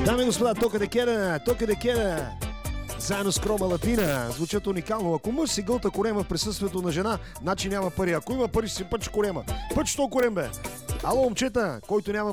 Дами и господа, Тока де Кера, заедно с Крома Латина, звучат уникално. Ако мъж си гълта корема в присъствието на жена, значи няма пари. Ако има пари, ще си пъч корема. Пъч то корем, бе! Ало, момчета, който няма